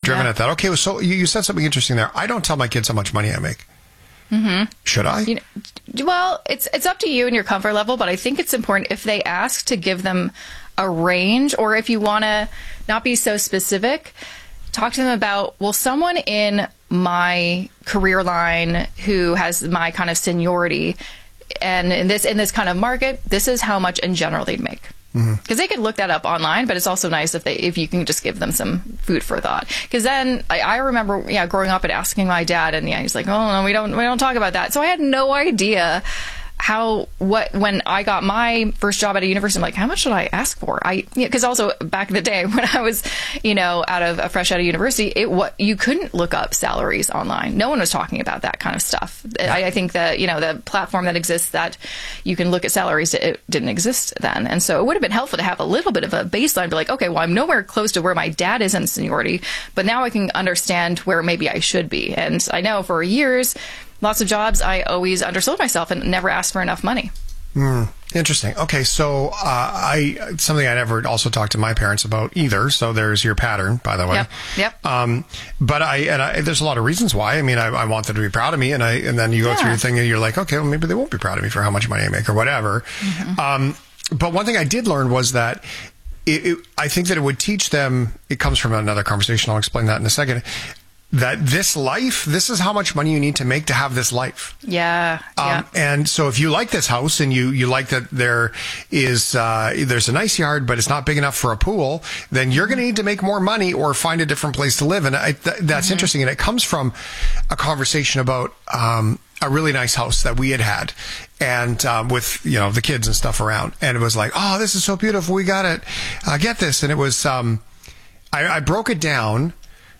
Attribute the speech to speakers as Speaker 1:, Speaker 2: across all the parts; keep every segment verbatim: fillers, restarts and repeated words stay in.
Speaker 1: driven
Speaker 2: yeah.
Speaker 1: at that. Okay, so you, you said something interesting there. I don't tell my kids how much money I make. Mm-hmm. Should I?
Speaker 2: You know, well, it's it's up to you and your comfort level, but I think it's important if they ask to give them a range, or if you want to not be so specific, talk to them about, well, someone in my career line who has my kind of seniority and in this in this kind of market, this is how much in general they'd make. Because mm-hmm. they could look that up online, but it's also nice if they if you can just give them some food for thought. Because then I, I remember, yeah, growing up and asking my dad, and yeah, he's like, "Oh no, we don't we don't talk about that." So I had no idea how what when I got my first job at a university. I'm like, how much should I ask for? I because yeah, also back in the day when I was, you know, out of a fresh out of university, it what you couldn't look up salaries online. No one was talking about that kind of stuff. I, I think that, you know, the platform that exists that you can look at salaries, it didn't exist then, and so it would have been helpful to have a little bit of a baseline. Be like, okay, well, I'm nowhere close to where my dad is in seniority, but now I can understand where maybe I should be. And I know for years, lots of jobs, I always undersold myself and never asked for enough money.
Speaker 1: Mm, interesting. Okay, so uh, I something I never also talked to my parents about either. So there's your pattern, by the way.
Speaker 2: Yep. Yep.
Speaker 1: Um, but I and I, there's a lot of reasons why. I mean, I, I want them to be proud of me, and I and then you go
Speaker 2: yeah.
Speaker 1: through your thing, and you're like, okay, well, maybe they won't be proud of me for how much money I make or whatever. Mm-hmm. Um, but one thing I did learn was that it, it, I think that it would teach them. It comes from another conversation. I'll explain that in a second. That this life, this is how much money you need to make to have this life.
Speaker 2: Yeah.
Speaker 1: Um,
Speaker 2: yeah.
Speaker 1: And so if you like this house and you, you like that there is, uh, there's a nice yard, but it's not big enough for a pool, then you're going to need to make more money or find a different place to live. And I, th- that's mm-hmm. interesting. And it comes from a conversation about, um, a really nice house that we had had and, um, with, you know, the kids and stuff around. And it was like, oh, this is so beautiful. We got it. Uh, get this. And it was, um, I, I broke it down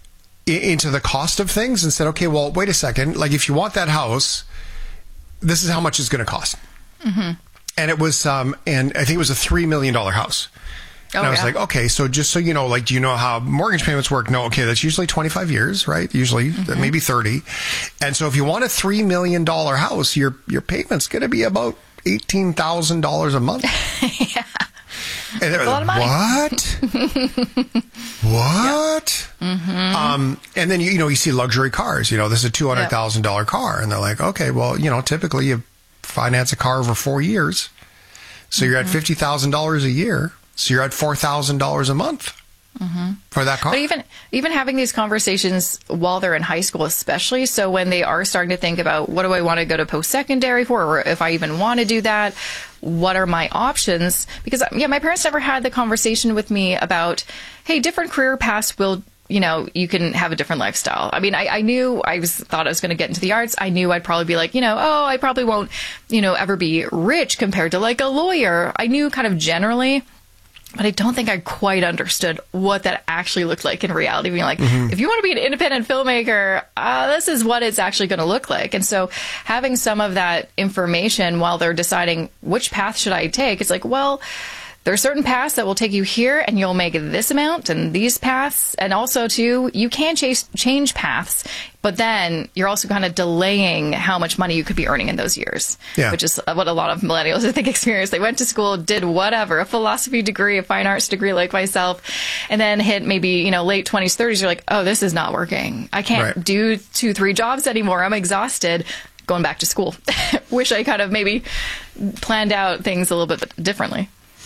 Speaker 1: into the cost of things and said, okay, well, wait a second. Like, if you want that house, this is how much it's going to cost. Mm-hmm. And it was, um, and I think it was a three million dollars house. And oh, I was yeah. like, okay, so just so you know, like, do you know how mortgage payments work? No, okay, that's usually twenty-five years, right? Usually, mm-hmm. maybe thirty. And so if you want a three million dollars house, your, your payment's going to be about eighteen thousand dollars a month.
Speaker 2: yeah.
Speaker 1: And they're like, what? What? Yeah. Mm-hmm. Um, and then, you, you know, you see luxury cars. You know, this is a two hundred thousand dollars yep. car. And they're like, okay, well, you know, typically you finance a car over four years. So mm-hmm. you're at fifty thousand dollars a year. So you're at four thousand dollars a month. Mm-hmm. For that car.
Speaker 2: But even even having these conversations while they're in high school, especially, so when they are starting to think about what do I want to go to post-secondary for, or if I even want to do that, what are my options? Because, yeah, my parents never had the conversation with me about, hey, different career paths will, you know, you can have a different lifestyle. I mean, I, I knew I was thought I was going to get into the arts. I knew I'd probably be like, you know, oh, I probably won't, you know, ever be rich compared to like a lawyer. I knew kind of generally. But I don't think I quite understood what that actually looked like in reality. Being like, mm-hmm. if you want to be an independent filmmaker, uh, this is what it's actually going to look like. And so having some of that information while they're deciding which path should I take, it's like, well, there are certain paths that will take you here and you'll make this amount, and these paths. And also, too, you can chase, change paths, but then you're also kind of delaying how much money you could be earning in those years, yeah. which is what a lot of millennials, I think, experience. They went to school, did whatever, a philosophy degree, a fine arts degree like myself, and then hit maybe, you know, late twenties, thirties. You're like, oh, this is not working. I can't right. do two, three jobs anymore. I'm exhausted. Going back to school. Wish I kind of maybe planned out things a little bit differently.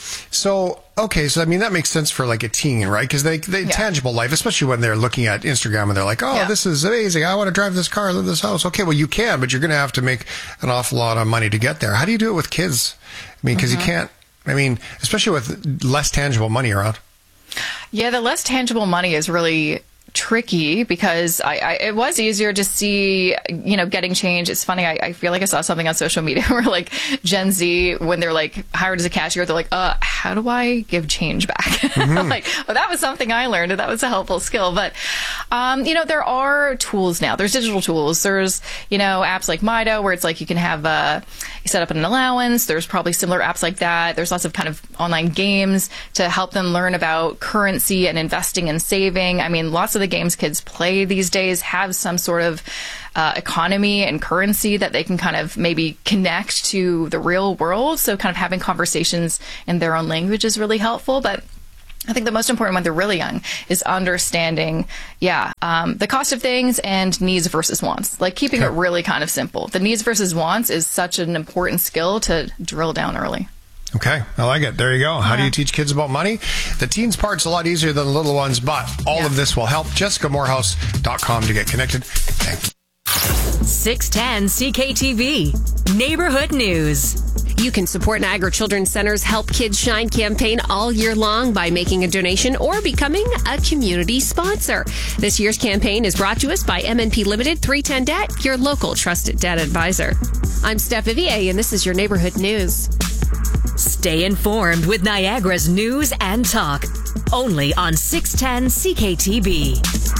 Speaker 1: So, okay, so I mean, that makes sense for like a teen, right? Because they, they yeah. tangible life, especially when they're looking at Instagram and they're like, oh, yeah. this is amazing. I want to drive this car, live in this house. Okay, well, you can, but you're going to have to make an awful lot of money to get there. How do you do it with kids? I mean, because mm-hmm. you can't, I mean, especially with less tangible money around.
Speaker 2: Yeah, the less tangible money is really tricky because I, I it was easier to see, you know, getting change. It's funny. I, I feel like I saw something on social media where like Gen Z, when they're like hired as a cashier, they're like, uh, how do I give change back? Mm-hmm. Like, well, that was something I learned and that was a helpful skill. But, um, you know, there are tools now. There's digital tools. There's, you know, apps like Mido where it's like you can have, uh, you set up an allowance. There's probably similar apps like that. There's lots of kind of online games to help them learn about currency and investing and saving. I mean, lots of the games kids play these days have some sort of uh, economy and currency that they can kind of maybe connect to the real world. So kind of having conversations in their own language is really helpful. But I think the most important when they're really young is understanding, yeah, um, the cost of things and needs versus wants. Like keeping okay. it really kind of simple. The needs versus wants is such an important skill to drill down early.
Speaker 1: Okay, I like it. There you go. How yeah. do you teach kids about money? The teens part's a lot easier than the little ones, but all yeah. of this will help. Jessica Morehouse dot com to get connected. Thank you.
Speaker 3: six ten C K T V Neighborhood News.
Speaker 4: You can support Niagara Children's Center's Help Kids Shine campaign all year long by making a donation or becoming a community sponsor. This year's campaign is brought to us by M N P Limited three ten Debt, your local trusted debt advisor. I'm Steph Vivier, and this is your Neighborhood News.
Speaker 3: Stay informed with Niagara's news and talk. Only on six ten C K T V.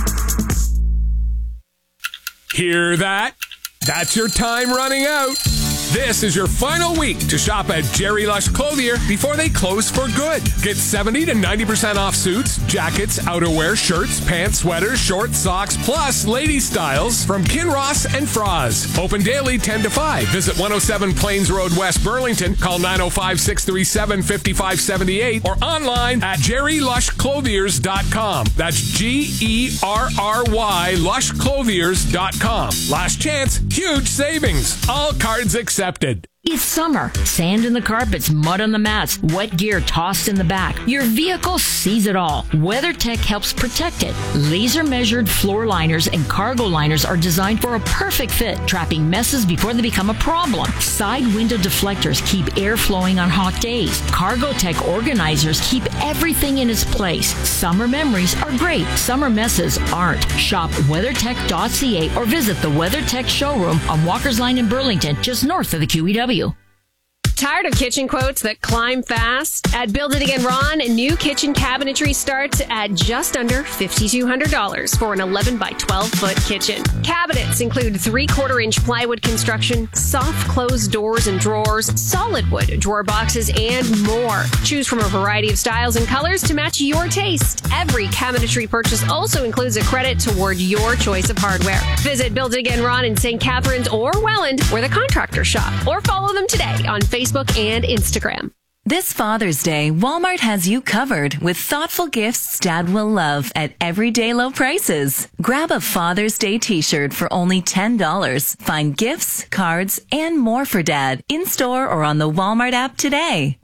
Speaker 5: Hear that? That's your time running out. This is your final week to shop at Jerry Lush Clothier before they close for good. Get seventy to ninety percent off suits, jackets, outerwear, shirts, pants, sweaters, shorts, socks, plus lady styles from Kinross and Froz. Open daily ten to five. Visit one oh seven Plains Road, West Burlington. Call nine oh five, six three seven, five five seven eight or online at jerry lush clothiers dot com. That's G E R R Y lush clothiers dot com. Last chance, huge savings. All cards accepted.
Speaker 6: It's summer. Sand in the carpets, mud on the mats, wet gear tossed in the back. Your vehicle sees it all. WeatherTech helps protect it. Laser-measured floor liners and cargo liners are designed for a perfect fit, trapping messes before they become a problem. Side window deflectors keep air flowing on hot days. CargoTech organizers keep everything in its place. Summer memories are great. Summer messes aren't. Shop weather tech dot c a or visit the WeatherTech showroom on Walker's Line in Burlington, just north of the Q E W.
Speaker 4: Tired of kitchen quotes that climb fast? At Build It Again Ron, new kitchen cabinetry starts at just under five thousand two hundred dollars for an eleven by twelve foot kitchen. Cabinets include three-quarter inch plywood construction, soft closed doors and drawers, solid wood drawer boxes, and more. Choose from a variety of styles and colors to match your taste. Every cabinetry purchase also includes a credit toward your choice of hardware. Visit Build It Again Ron in Saint Catharines or Welland, where the contractors shop, or follow them today on Facebook and Instagram.
Speaker 7: This Father's Day, Walmart has you covered with thoughtful gifts Dad will love at everyday low prices. Grab a Father's Day t-shirt for only ten dollars. Find gifts, cards, and more for Dad in-store or on the Walmart app today.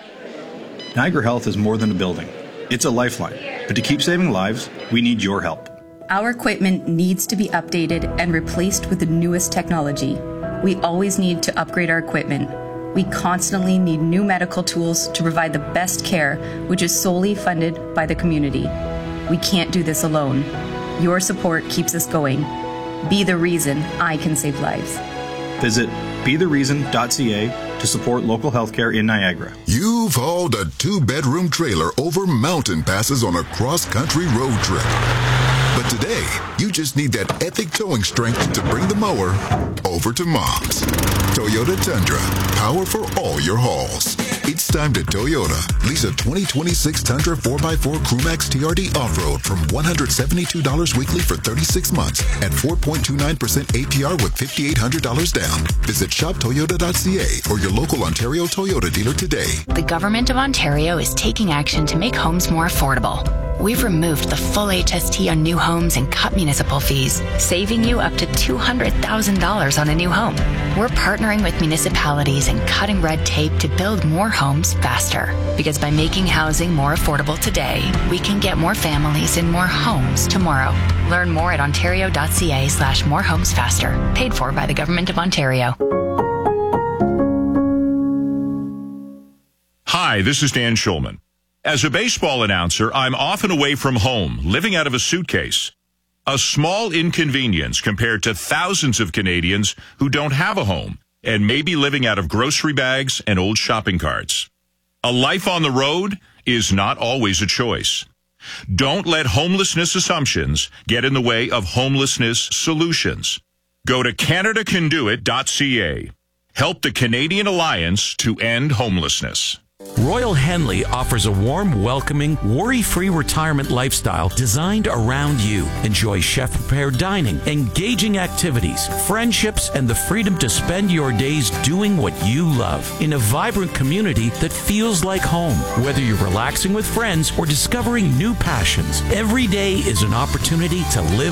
Speaker 8: Niagara Health is more than a building. It's a lifeline. But to keep saving lives, we need your help.
Speaker 9: Our equipment needs to be updated and replaced with the newest technology. We always need to upgrade our equipment. We constantly need new medical tools to provide the best care, which is solely funded by the community. We can't do this alone. Your support keeps us going. Be the reason I can save lives.
Speaker 8: Visit be the reason dot c a to support local healthcare in Niagara.
Speaker 10: You've hauled a two-bedroom trailer over mountain passes on a cross-country road trip. But today, you just need that epic towing strength to bring the mower over to Mom's. Toyota Tundra, power for all your hauls. It's time to Toyota. Lease a twenty twenty-six Tundra four by four Crewmax T R D Off-Road from one hundred seventy-two dollars weekly for thirty-six months at four point two nine percent A P R with five thousand eight hundred dollars down. Visit shop toyota dot c a or your local Ontario Toyota dealer today.
Speaker 11: The Government of Ontario is taking action to make homes more affordable. We've removed the full H S T on new homes and cut municipal fees, saving you up to two hundred thousand dollars on a new home. We're partnering with municipalities and cutting red tape to build more homes faster. Because by making housing more affordable today, we can get more families in more homes tomorrow. Learn more at ontario dot c a slash more homes faster. Paid for by the Government of Ontario.
Speaker 12: Hi, this is Dan Schulman. As a baseball announcer, I'm often away from home, living out of a suitcase. A small inconvenience compared to thousands of Canadians who don't have a home and may be living out of grocery bags and old shopping carts. A life on the road is not always a choice. Don't let homelessness assumptions get in the way of homelessness solutions. Go to canada can do it dot c a. Help the Canadian Alliance to End Homelessness.
Speaker 13: Royal Henley offers a warm, welcoming, worry-free retirement lifestyle designed around you. Enjoy chef-prepared dining, engaging activities, friendships, and the freedom to spend your days doing what you love in a vibrant community that feels like home. Whether you're relaxing with friends or discovering new passions, every day is an opportunity to live